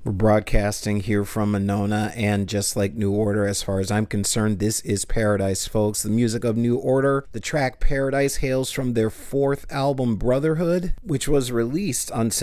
We're broadcasting here from Monona, and just like New Order, as far as I'm concerned, this is Paradise, folks. The music of New Order. The track Paradise hails from their fourth album, Brotherhood, which was released on